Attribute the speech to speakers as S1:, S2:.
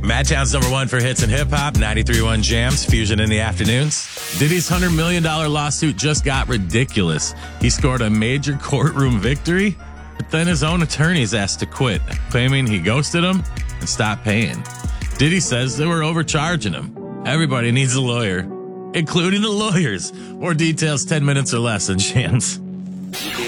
S1: Madtown's #1 for hits and hip-hop, 93.1 Jams, Fusion in the afternoons. Diddy's $100 million lawsuit just got ridiculous. He scored a major courtroom victory, but then his own attorneys asked to quit, claiming he ghosted him and stopped paying. Diddy says they were overcharging him. Everybody needs a lawyer, including the lawyers. More details 10 minutes or less in Jams.